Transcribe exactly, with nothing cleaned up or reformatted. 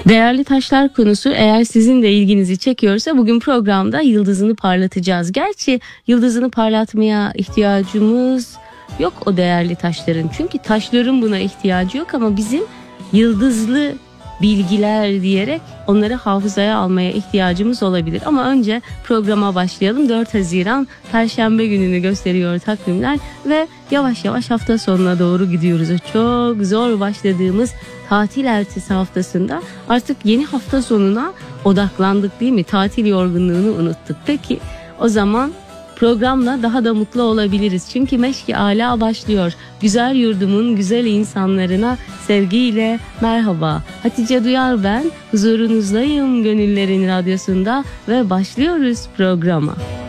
Değerli taşlar konusu eğer sizin de ilginizi çekiyorsa bugün programda yıldızını parlatacağız. Gerçi yıldızını parlatmaya ihtiyacımız yok o değerli taşların. Çünkü taşların buna ihtiyacı yok ama bizim yıldızlı bilgiler diyerek onları hafızaya almaya ihtiyacımız olabilir. Ama önce programa başlayalım. dört Haziran Perşembe gününü gösteriyor takvimler ve yavaş yavaş hafta sonuna doğru gidiyoruz. Çok zor başladığımız tatil ertesi haftasında artık yeni hafta sonuna odaklandık değil mi? Tatil yorgunluğunu unuttuk. Peki o zaman programla daha da mutlu olabiliriz. Çünkü Meşki Ala başlıyor. Güzel yurdumun güzel insanlarına sevgiyle merhaba. Hatice Duyar ben. Huzurunuzdayım Gönüllerin Radyosu'nda ve başlıyoruz programa.